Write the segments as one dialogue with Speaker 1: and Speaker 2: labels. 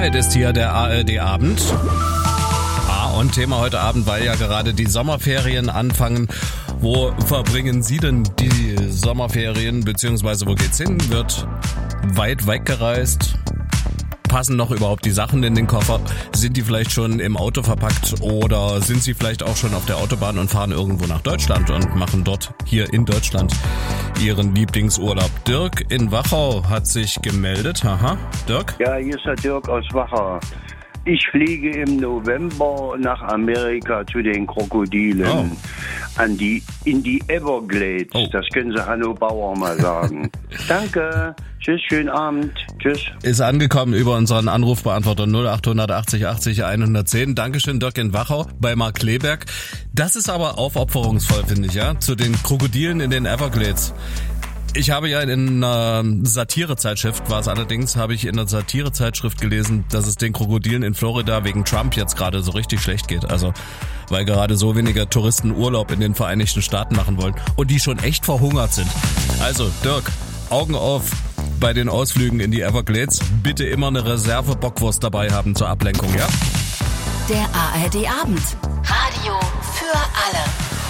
Speaker 1: Zeit ist hier der ARD-Abend. Und Thema heute Abend, weil ja gerade die Sommerferien anfangen. Wo verbringen Sie denn die Sommerferien, beziehungsweise wo geht's hin? Wird weit weggereist? Passen noch überhaupt die Sachen in den Koffer? Sind die vielleicht schon im Auto verpackt oder sind Sie vielleicht auch schon auf der Autobahn und fahren irgendwo nach Deutschland und machen dort hier in Deutschland Ihren Lieblingsurlaub? Dirk in Wachau hat sich gemeldet. Haha, Dirk?
Speaker 2: Ja, hier ist der Dirk aus Wachau. Ich fliege im November nach Amerika zu den Krokodilen. In die Everglades.
Speaker 1: Oh.
Speaker 2: Das können Sie Hanno Bauer mal sagen. Danke. Tschüss, schönen Abend. Tschüss.
Speaker 1: Ist angekommen über unseren Anrufbeantworter 0880 80 110. Dankeschön, Dirk in Wachau bei Mark Kleberg. Das ist aber aufopferungsvoll, finde ich, ja, zu den Krokodilen in den Everglades. Ich habe ja in einer Satirezeitschrift, habe ich in einer Satirezeitschrift gelesen, dass es den Krokodilen in Florida wegen Trump jetzt gerade so richtig schlecht geht. Also, weil gerade so weniger Touristen Urlaub in den Vereinigten Staaten machen wollen und die schon echt verhungert sind. Also, Dirk, Augen auf bei den Ausflügen in die Everglades. Bitte immer eine Reserve-Bockwurst dabei haben zur Ablenkung, ja?
Speaker 3: Der ARD-Abend. Radio für alle.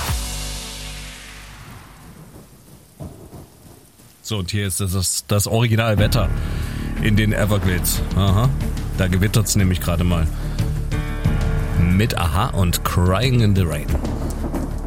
Speaker 1: So, und hier ist das Originalwetter in den Everglades. Aha, da gewittert's nämlich gerade mal. Mit Aha und Crying in the Rain.